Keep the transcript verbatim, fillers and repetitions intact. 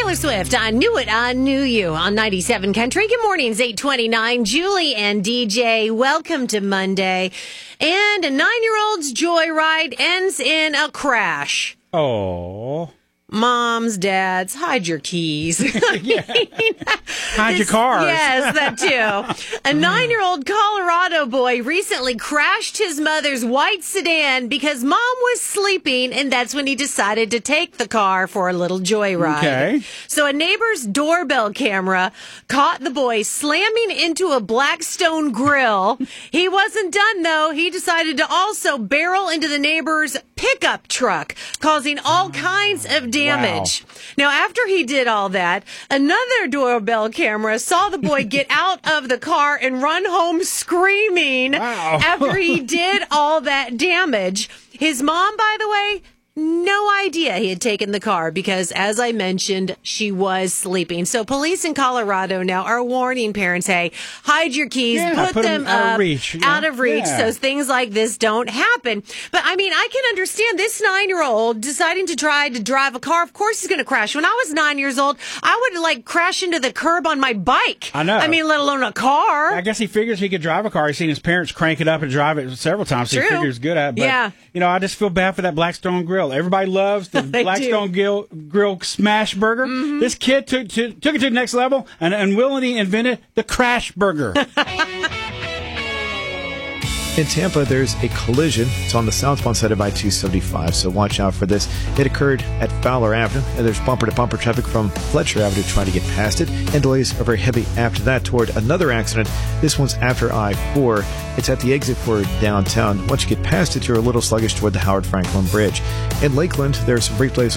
Taylor Swift, I Knew It, I Knew You on ninety-seven Country. Good morning, it's eight twenty-nine. Julie and D J, welcome to Monday. And a nine-year-old's joyride ends in a crash. Oh. Moms, dads, hide your keys. I mean, hide your cars. Yes, that too. A nine-year-old Colorado boy recently crashed his mother's white sedan because mom was sleeping, and that's when he decided to take the car for a little joyride. Okay. So a neighbor's doorbell camera caught the boy slamming into a Blackstone grill. He wasn't done, though. He decided to also barrel into the neighbor's pickup truck, causing all kinds of damage. Wow. Now, after he did all that, another doorbell camera saw the boy get out of the car and run home screaming. Wow. After he did all that damage. His mom, by the way, no idea he had taken the car because, as I mentioned, she was sleeping. So police in Colorado now are warning parents, hey, hide your keys, yeah, put, put them, them out up, of reach. Yeah. out of reach, Yeah. so things like this don't happen. But, I mean, I can understand this nine-year-old deciding to try to drive a car. Of course he's going to crash. When I was nine years old, I would, like, crash into the curb on my bike. I know. I mean, let alone a car. I guess he figures he could drive a car. He's seen his parents crank it up and drive it several times. So True. he figures good at it. But, Yeah. you know, I just feel bad for that Blackstone Grill. Everybody loves the They Blackstone Grill, Grill Smash Burger. Mm-hmm. This kid took, to, took it to the next level and unwillingly invented the Crash Burger. In Tampa, there's a collision. It's on the southbound side of I two seventy-five, so watch out for this. It occurred at Fowler Avenue, and there's bumper-to-bumper traffic from Fletcher Avenue trying to get past it, and delays are very heavy after that toward another accident. This one's after I four. It's at the exit for downtown. Once you get past it, you're a little sluggish toward the Howard Franklin Bridge. In Lakeland, there's some brief delays